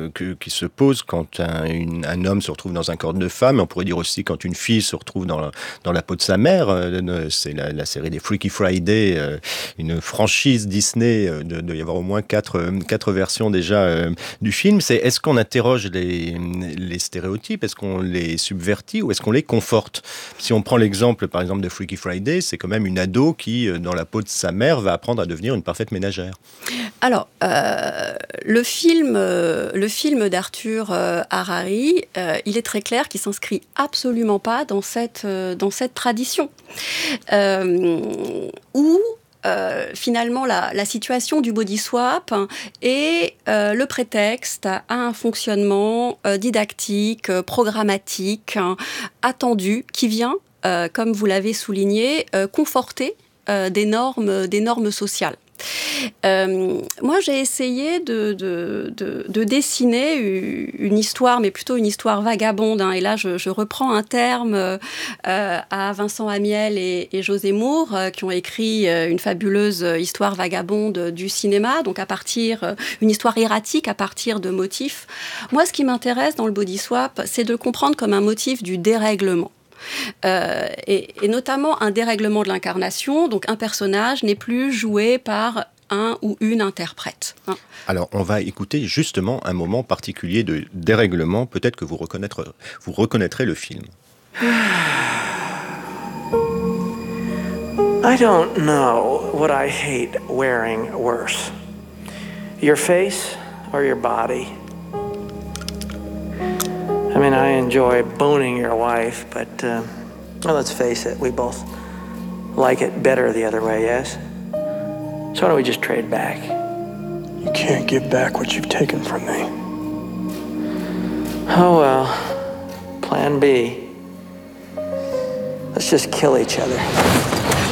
qui se pose quand un homme se retrouve dans un corps de femme. On pourrait dire aussi quand une fille se retrouve dans la peau de sa mère. C'est la série des Freaky Friday, une franchise Disney. Il doit y avoir au moins quatre versions déjà du film. Est-ce qu'on interroge les stéréotypes? Est-ce qu'on les subvertit ou est-ce qu'on les conforte? Si on prend l'exemple, par exemple, de Freaky Friday, c'est quand même une ado qui, dans la peau de sa mère, va apprendre à devenir une parfaite ménagère. Alors, le film d'Arthur Harari, il est très clair qu'il s'inscrit absolument pas dans cette tradition. Où finalement, la situation du body swap est le prétexte à un fonctionnement didactique, programmatique, attendu, qui vient, comme vous l'avez souligné, conforter des normes sociales. Moi, j'ai essayé de dessiner une histoire, mais plutôt une histoire vagabonde. Et là, je reprends un terme à Vincent Amiel et José Moore, qui ont écrit une fabuleuse histoire vagabonde du cinéma, donc une histoire erratique à partir de motifs. Moi, ce qui m'intéresse dans le body swap, c'est de le comprendre comme un motif du dérèglement. Et notamment un dérèglement de l'incarnation, donc un personnage n'est plus joué par un ou une interprète. Alors, on va écouter justement un moment particulier de dérèglement. Peut-être que vous reconnaîtrez le film. I don't know what I hate wearing worse. Your face or your body? I mean, I enjoy boning your wife, but well, let's face it, we both like it better the other way, yes? So why don't we just trade back? You can't give back what you've taken from me. Oh well, plan B. Let's just kill each other.